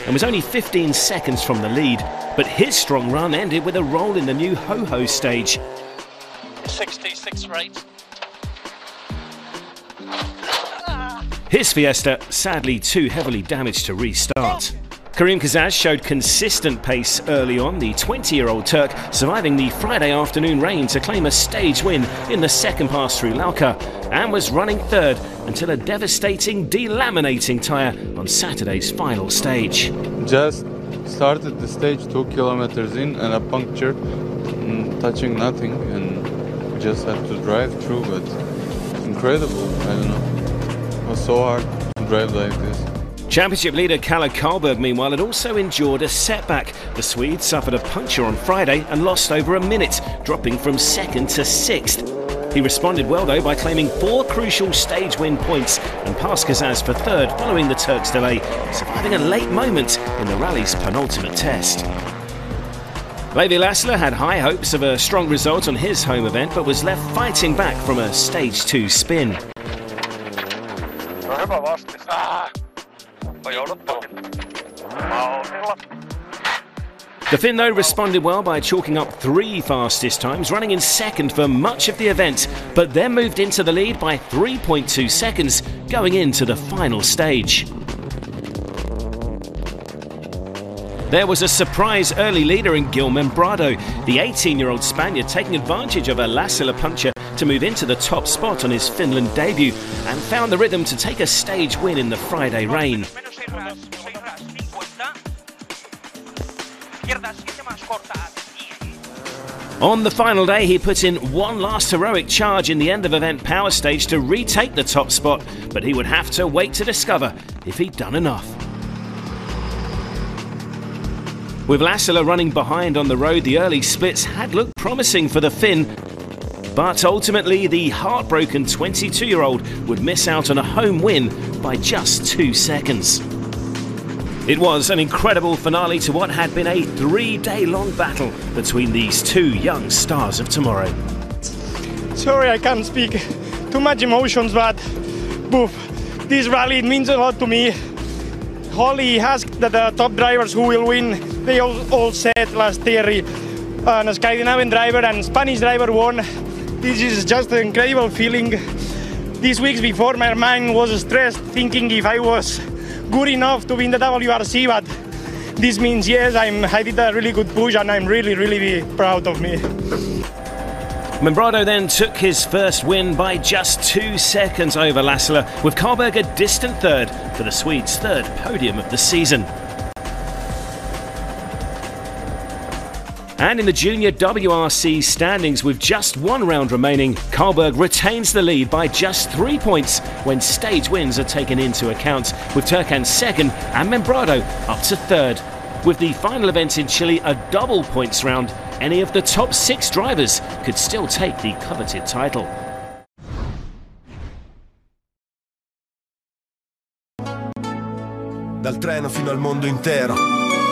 and was only 15 seconds from the lead. But his strong run ended with a roll in the new Ho-Ho stage. 66 His Fiesta sadly too heavily damaged to restart. Karim Kazaz showed consistent pace early on, the 20-year-old Turk surviving the Friday afternoon rain to claim a stage win in the second pass through Lauka, and was running third until a devastating delaminating tyre on Saturday's final stage. Just started the stage 2 kilometers in and a puncture, touching nothing, and we just had to drive through, but incredible, I don't know. It was so hard to drive like this. Championship leader Kalle Karlberg, meanwhile, had also endured a setback. The Swede suffered a puncture on Friday and lost over a minute, dropping from second to sixth. He responded well, though, by claiming 4 crucial stage win points and passed Kazaz for third following the Turk's delay, surviving a late moment in the rally's penultimate test. Levi Lassila had high hopes of a strong result on his home event, but was left fighting back from a stage 2 spin. The Finn, though, responded well by chalking up 3 fastest times, running in second for much of the event, but then moved into the lead by 3.2 seconds going into the final stage. There was a surprise early leader in Gil Membrado, the 18-year-old Spaniard taking advantage of a Lassila puncture to move into the top spot on his Finland debut, and found the rhythm to take a stage win in the Friday rain. On the final day, he put in one last heroic charge in the end of event power stage to retake the top spot, but he would have to wait to discover if he'd done enough. With Lassila running behind on the road, the early splits had looked promising for the Finn, but ultimately the heartbroken 22-year-old would miss out on a home win by just 2 seconds. It was an incredible finale to what had been a 3-day-long battle between these 2 young stars of tomorrow. Sorry, I can't speak. Too much emotions, but this rally, it means a lot to me. Holly asked the top drivers who will win. They all said last Thierry, a Scandinavian driver and Spanish driver won. This is just an incredible feeling. These weeks before, my mind was stressed, thinking if I was good enough to win the WRC, but this means yes, I did a really good push, and I'm really proud of me. Membrado then took his first win by just 2 seconds over Lassila, with Karlberg a distant third for the Swede's third podium of the season. And in the junior WRC standings, with just 1 round remaining, Karlberg retains the lead by just 3 points when stage wins are taken into account, with Turkan second and Membrado up to third. With the final event in Chile a double points round, any of the top 6 drivers could still take the coveted title. Dal treno fino al mondo intero.